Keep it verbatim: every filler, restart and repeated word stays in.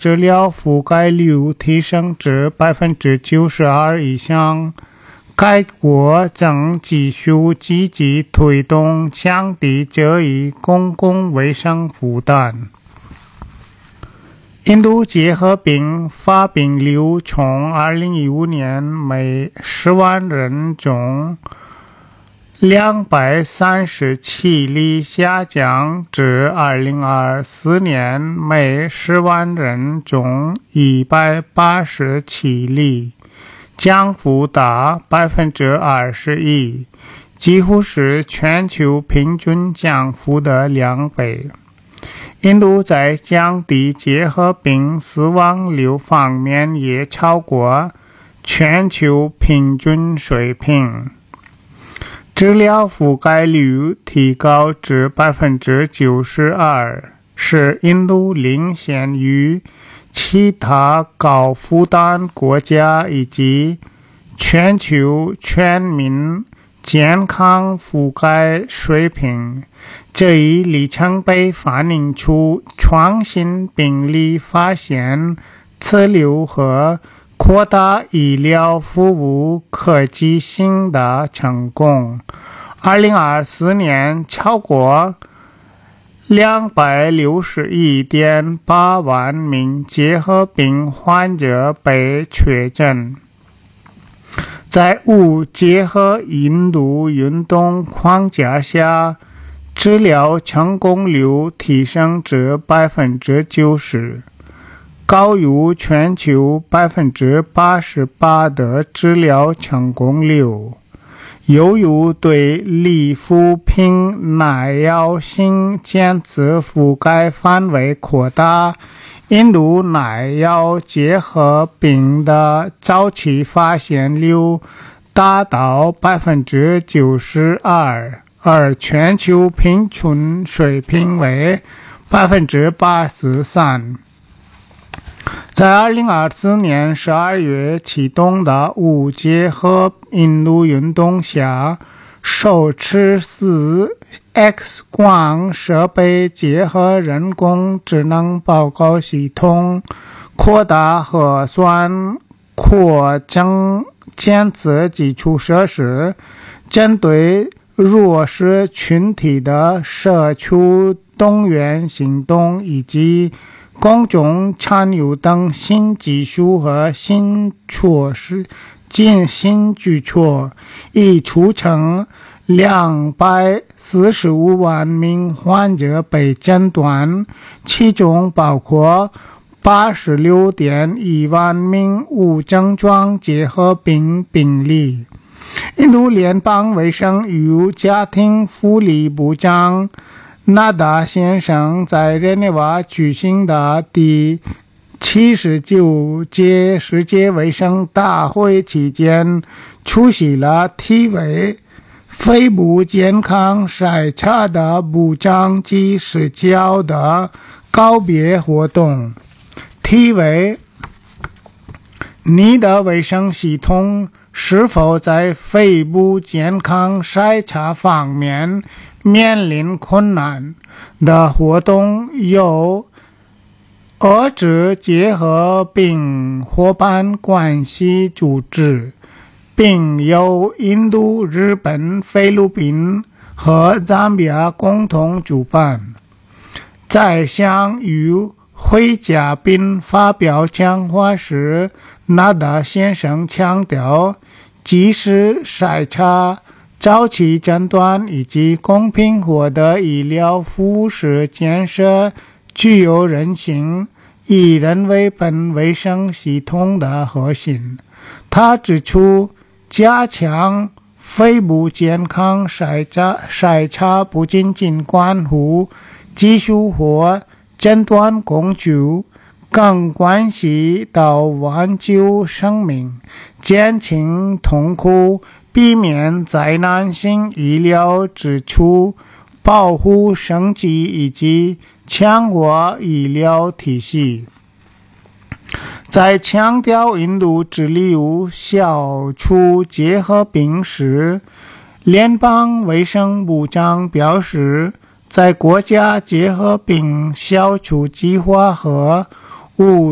治疗覆盖率提升至百分之九十二以上。该国正继续积极推动降低这一公共卫生负担。印度结核病发病率从二零一五年每十万人中两百三十七例下降至二零二四年每十万人中一百八十七例，降幅达百分之二十一，几乎是全球平均降幅的两倍。印度在降低结核病死亡率方面也超过全球平均水平。治疗覆盖率提高至百分之九十二，是印度领先于其他高负担国家以及全球全民健康覆盖水平。这一里程碑反映出创新病例发现、策略和扩大医疗服务可及性的成功。二零二四年，超过两百六十一点八万名结核病患者被确诊。在无结核引入运动框架下，治疗成功率提升至百分之九十，高于全球百分之八十八的治疗成功率。由于对利福平耐药性检测覆盖范围扩大，印度耐药结核病的早期发现率达到百分之九十二。而全球平均水平为百分之八十三。在二零二四年十二月启动的无结核引入运动下，首次使 X 光设备结合人工智能报告系统，扩大核酸扩增检测基础设施，针对弱势群体的社区动员行动以及公众参与等新技术和新措施进行举措，已促成两百四十五万名患者被诊断，其中包括八十六点一万名无症状结核病病例。印度联邦卫生与家庭福利部长纳达先生在日内瓦举行的第七十九届世界卫生大会期间，出席了题为肺部健康筛查的部长及视角的告别活动，题为你的卫生系统是否在肺部健康筛查方面面临困难的活动，由遏制结核病伙伴关系组织，并由印度、日本、菲律宾和赞比亚共同主办。在向与会嘉宾发表讲话时，纳达先生强调，及时筛查、早期诊断以及公平获得医疗服务是建设具有韧性、以人为本卫生系统的核心。他指出，加强肺部健康筛查筛查不仅仅关乎技术或诊断工具，更关系到挽救生命、减轻痛苦、避免灾难性医疗支出、保护生计以及强化医疗体系。在强调印度致力于消除结核病时，联邦卫生部长表示，在国家结核病消除计划和无